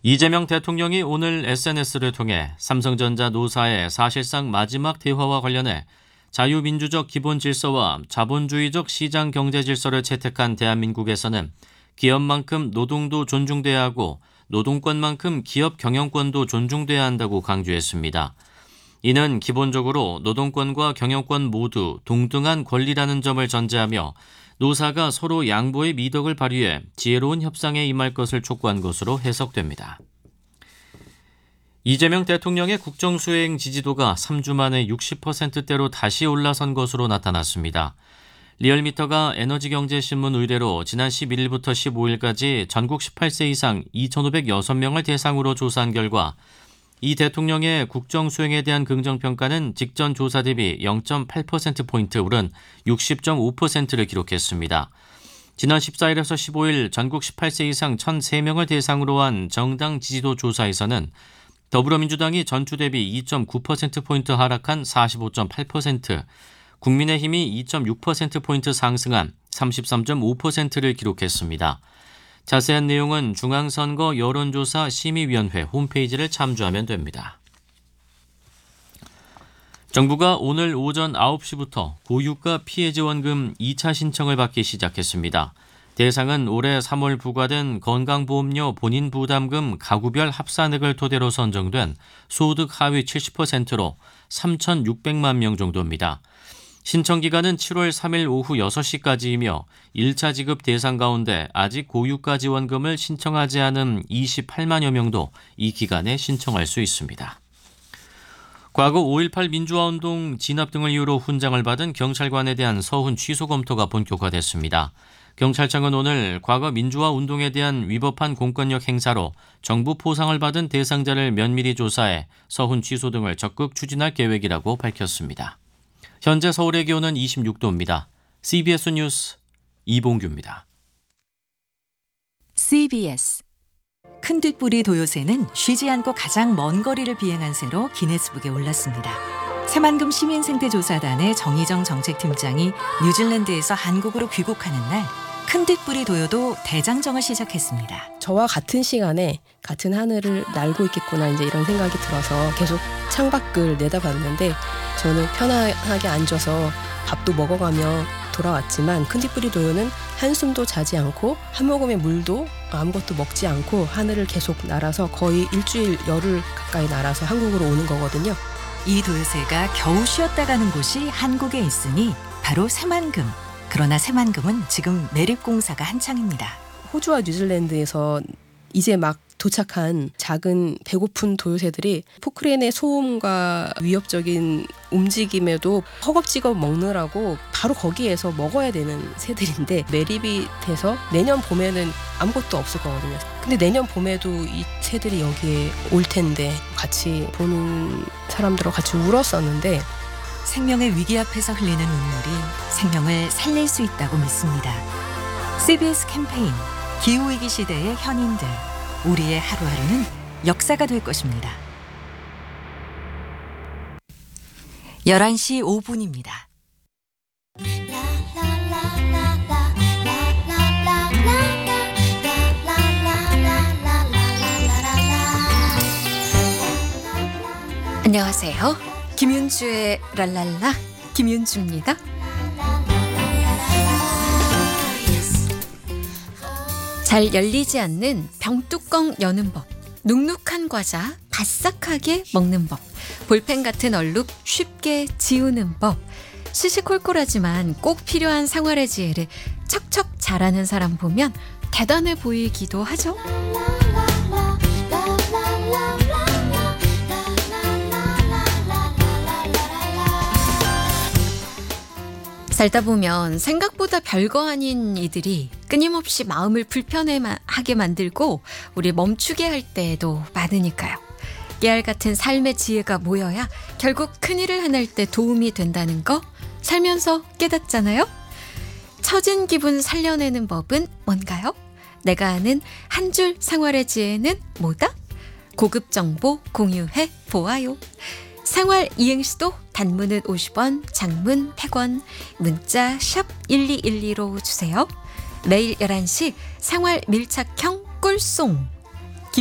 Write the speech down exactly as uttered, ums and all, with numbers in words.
이재명 대통령이 오늘 에스엔에스를 통해 삼성전자 노사의 사실상 마지막 대화와 관련해 자유민주적 기본 질서와 자본주의적 시장 경제 질서를 채택한 대한민국에서는 기업만큼 노동도 존중돼야 하고 노동권만큼 기업 경영권도 존중돼야 한다고 강조했습니다. 이는 기본적으로 노동권과 경영권 모두 동등한 권리라는 점을 전제하며 노사가 서로 양보의 미덕을 발휘해 지혜로운 협상에 임할 것을 촉구한 것으로 해석됩니다. 이재명 대통령의 국정수행 지지도가 삼 주 만에 육십 퍼센트대로 다시 올라선 것으로 나타났습니다. 리얼미터가 에너지경제신문 의뢰로 지난 십일일부터 십오일까지 전국 십팔 세 이상 이천오백육 명을 대상으로 조사한 결과 이 대통령의 국정수행에 대한 긍정평가는 직전 조사 대비 영 점 팔 퍼센트포인트 오른 육십 점 오 퍼센트를 기록했습니다. 지난 십사일에서 십오일 전국 십팔 세 이상 천삼 명을 대상으로 한 정당 지지도 조사에서는 더불어민주당이 전주 대비 이 점 구 퍼센트포인트 하락한 사십오 점 팔 퍼센트, 국민의힘이 이 점 육 퍼센트포인트 상승한 삼십삼 점 오 퍼센트를 기록했습니다. 자세한 내용은 중앙선거 여론조사 심의위원회 홈페이지를 참조하면 됩니다. 정부가 오늘 오전 아홉 시부터 고유가 피해지원금 이 차 신청을 받기 시작했습니다. 대상은 올해 삼월 부과된 건강보험료 본인부담금 가구별 합산액을 토대로 선정된 소득 하위 칠십 퍼센트로 삼천육백만 명 정도입니다. 신청 기간은 칠월 삼일 오후 여섯 시까지이며 일 차 지급 대상 가운데 아직 고유가 지원금을 신청하지 않은 이십팔만여 명도 이 기간에 신청할 수 있습니다. 과거 오일팔 민주화운동 진압 등을 이유로 훈장을 받은 경찰관에 대한 서훈 취소 검토가 본격화됐습니다. 경찰청은 오늘 과거 민주화 운동에 대한 위법한 공권력 행사로 정부 포상을 받은 대상자를 면밀히 조사해 서훈 취소 등을 적극 추진할 계획이라고 밝혔습니다. 현재 서울의 기온은 이십육 도입니다. 씨비에스 뉴스 이봉규입니다. 씨비에스 큰뒷부리 도요새는 쉬지 않고 가장 먼 거리를 비행한 새로 기네스북에 올랐습니다. 새만금 시민생태조사단의 정희정 정책팀장이 뉴질랜드에서 한국으로 귀국하는 날 큰뒷부리 도요도 대장정을 시작했습니다. 저와 같은 시간에 같은 하늘을 날고 있겠구나 이제 이런 생각이 들어서 계속 창밖을 내다봤는데 저는 편안하게 앉아서 밥도 먹어가며 돌아왔지만 큰뒷부리 도요는 한숨도 자지 않고 한 모금의 물도 아무것도 먹지 않고 하늘을 계속 날아서 거의 일주일 열흘 가까이 날아서 한국으로 오는 거거든요. 이 도요새가 겨우 쉬었다 가는 곳이 한국에 있으니 바로 새만금. 그러나 새만금은 지금 매립공사가 한창입니다. 호주와 뉴질랜드에서 이제 막 도착한 작은 배고픈 도요새들이 포크레인의 소음과 위협적인 움직임에도 허겁지겁 먹느라고 바로 거기에서 먹어야 되는 새들인데 매립이 돼서 내년 봄에는 아무것도 없을 거거든요. 근데 내년 봄에도 이 새들이 여기에 올 텐데 같이 보는 사람들과 같이 울었었는데 생명의 위기 앞에서 흘리는 눈물이 생명을 살릴 수 있다고 믿습니다. 씨비에스 캠페인 기후위기 시대의 현인들 우리의 하루하루는 역사가 될 것입니다. 열한 시 오 분입니다. 안녕하세요. 김윤주의 랄랄라 김윤주입니다. 잘 열리지 않는 병뚜껑 여는 법, 눅눅한 과자 바싹하게 먹는 법, 볼펜 같은 얼룩 쉽게 지우는 법, 시시콜콜하지만 꼭 필요한 생활의 지혜를 척척 잘하는 사람 보면 대단해 보이기도 하죠. 살다 보면 생각보다 별거 아닌 이들이 끊임없이 마음을 불편하게 만들고 우리 멈추게 할 때도 많으니까요. 깨알 같은 삶의 지혜가 모여야 결국 큰일을 해낼 때 도움이 된다는 거 살면서 깨닫잖아요. 처진 기분 살려내는 법은 뭔가요? 내가 아는 한 줄 생활의 지혜는 뭐다? 고급 정보 공유해 보아요. 생활 이행시도 단문은 오십 원, 장문 백 원, 문자 샵 일이일이로 주세요. 매일 열한 시 생활 밀착형 꿀송